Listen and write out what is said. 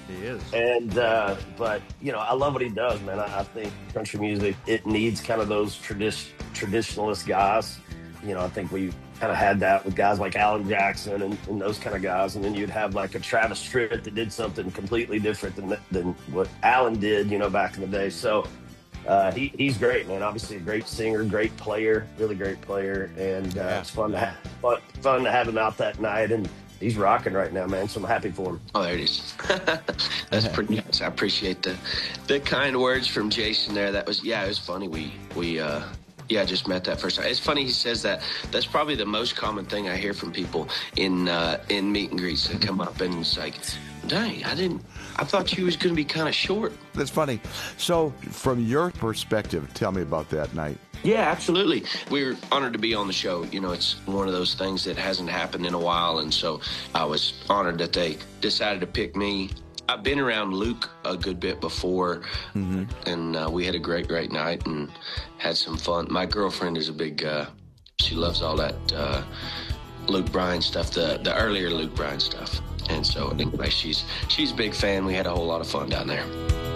He is. And but I love what he does, man. I think country music, it needs kind of those traditionalist guys. I think we kind of had that with guys like Alan Jackson and those kind of guys, and then you'd have like a Travis Tritt that did something completely different than what Alan did, back in the day. So he's great, man. Obviously a great singer, great player, really great player, and it's fun to have him out that night. And he's rocking right now, man. So I'm happy for him. Oh, there it is. That's pretty nice. I appreciate the kind words from Jason there. It was funny. We I just met that first time. It's funny he says that. That's probably the most common thing I hear from people in meet and greets that come up, and it's like, dang, I thought you was going to be kind of short. That's funny. So from your perspective, tell me about that night. Yeah, absolutely. We're honored to be on the show. It's one of those things that hasn't happened in a while, and so I was honored that they decided to pick me. I've been around Luke a good bit before, and we had a great night and had some fun. My girlfriend is a big, she loves all that Luke Bryan stuff, the earlier Luke Bryan stuff. And so anyway, she's a big fan. We had a whole lot of fun down there.